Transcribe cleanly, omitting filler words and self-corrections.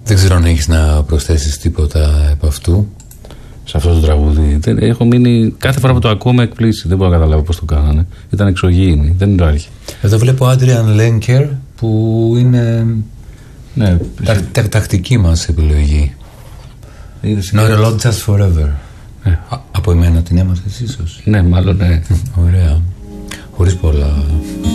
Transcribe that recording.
Δεν ξέρω αν έχεις να προσθέσεις τίποτα από αυτού. Σε αυτό το τραγούδι. Έχω μείνει. Κάθε φορά που το ακούω με εκπλήσει. Δεν μπορώ να καταλάβω πώς το κάνανε. Ήταν εξωγήινη. Δεν υπάρχει. Εδώ βλέπω Άντριαν Λέγκερ που είναι. Ναι, τακτική μας επιλογή. Not a lot, just forever. Από εμένα την έμαθες ίσως. Ναι, μάλλον ναι. Ωραία. Χωρίς πολλά